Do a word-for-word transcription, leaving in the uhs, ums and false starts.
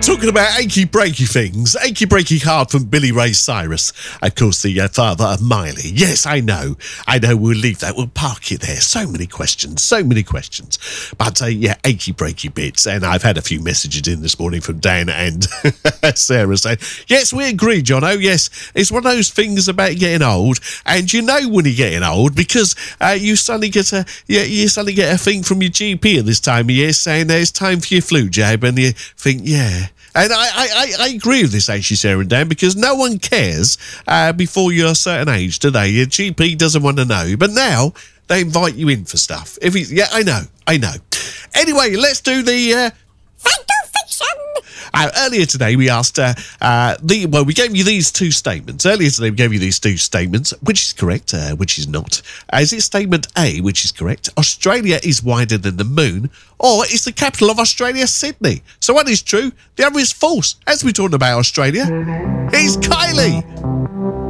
talking about achy breaky things. Achy breaky heart from Billy Ray Cyrus. Of course, the uh, father of Miley. Yes, I know. I know. We'll leave that. We'll park it there. So many questions. So many questions. But uh, yeah, achy breaky bits. And I've had a few messages in this morning from Dan and Sarah saying, yes, we agree, Jono. Yes, it's one of those things about getting old. And you know when you're getting old because uh, you suddenly get a you, you suddenly get a thing from your G P at this time of year saying that it's time for your flu jab, and you think, yeah. And I, I, I agree with this, actually, Sarah and Dan, because no one cares uh, before you're a certain age, do they? Your G P doesn't want to know. But now they invite you in for stuff. If it's, yeah, I know, I know. Anyway, let's do the uh, Fact or Fiction. Uh, earlier today, we asked, uh, uh, the well, we gave you these two statements. Earlier today, we gave you these two statements. Which is correct, uh, which is not? Uh, is it statement A, which is correct? Australia is wider than the moon, or is the capital of Australia Sydney? So one is true, the other is false. As we're talking about Australia, it's Kylie.